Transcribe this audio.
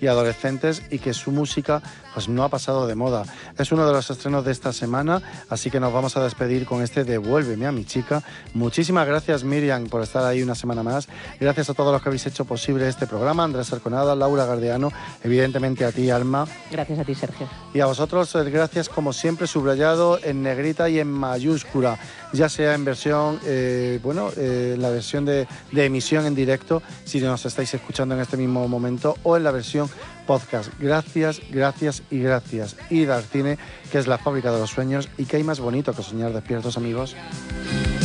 y adolescentes y que su música pues no ha pasado de moda. Es uno de los estrenos de esta semana, así que nos vamos a despedir con este Devuélveme a mi chica. Muchísimas gracias, Miriam, por estar ahí una semana más. Gracias a todos los que habéis hecho posible este programa, Andrés Arconada, Laura Gardeano, evidentemente a ti, Alma. Gracias a ti, Sergio. Y a vosotros, gracias como siempre, subrayado en negrita y en mayúscula, ya sea en versión, la versión de emisión en directo, si nos estáis escuchando en este mismo momento, o en la versión podcast. Gracias, gracias y gracias. Id al cine, que es la fábrica de los sueños, y que hay más bonito que soñar despiertos, amigos.